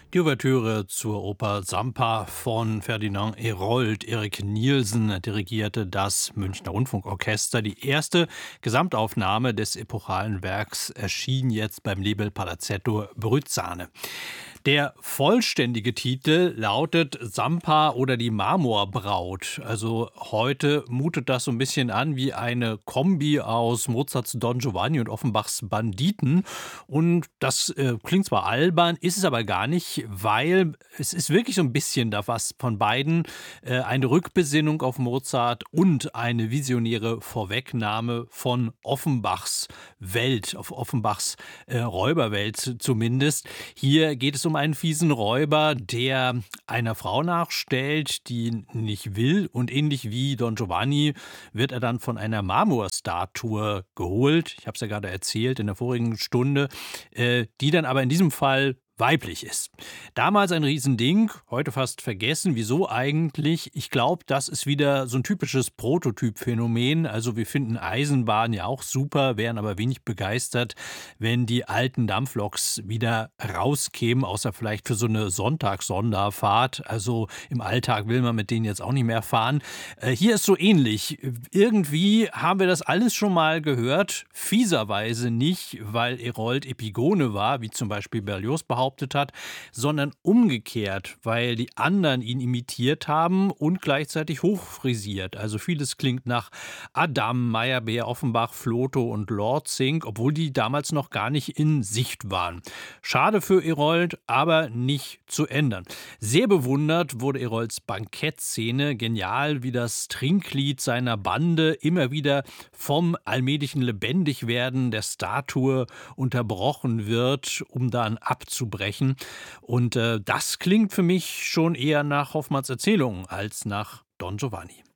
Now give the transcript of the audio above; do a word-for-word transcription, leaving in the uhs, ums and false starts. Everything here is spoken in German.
Die Ouvertüre zur Oper Sampa von Ferdinand Hérold. Erik Nielsen dirigierte das Münchner Rundfunkorchester. Die erste Gesamtaufnahme des epochalen Werks erschien jetzt beim Label Palazzetto Brüzzane. Der vollständige Titel lautet Sampa oder die Marmorbraut. Also heute mutet das so ein bisschen an wie eine Kombi aus Mozarts Don Giovanni und Offenbachs Banditen. Und das äh, klingt zwar albern, ist es aber gar nicht, weil es ist wirklich so ein bisschen da was von beiden. Äh, eine Rückbesinnung auf Mozart und eine visionäre Vorwegnahme von Offenbachs Welt, auf Offenbachs äh, Räuberwelt zumindest. Hier geht es um einen fiesen Räuber, der einer Frau nachstellt, die nicht will. Und ähnlich wie Don Giovanni wird er dann von einer Marmorstatue geholt. Ich habe es ja gerade erzählt in der vorigen Stunde, äh, die dann aber in diesem Fall weiblich ist. Damals ein Riesending, heute fast vergessen. Wieso eigentlich? Ich glaube, das ist wieder so ein typisches Prototypphänomen. Also wir finden Eisenbahn ja auch super, wären aber wenig begeistert, wenn die alten Dampfloks wieder rauskämen, außer vielleicht für so eine Sonntagssonderfahrt. Also im Alltag will man mit denen jetzt auch nicht mehr fahren. Äh, hier ist so ähnlich. Irgendwie haben wir das alles schon mal gehört, fieserweise nicht, weil Herold Epigone war, wie zum Beispiel Berlioz behauptet hat, sondern umgekehrt, weil die anderen ihn imitiert haben und gleichzeitig hochfrisiert. Also vieles klingt nach Adam, Meyerbeer, Offenbach, Flotow und Lortzing, obwohl die damals noch gar nicht in Sicht waren. Schade für Herold, aber nicht zu ändern. Sehr bewundert wurde Herolds Bankettszene, genial wie das Trinklied seiner Bande immer wieder vom allmählichen Lebendigwerden der Statue unterbrochen wird, um dann abzubrechen. Und äh, das klingt für mich schon eher nach Hoffmanns Erzählung als nach Don Giovanni.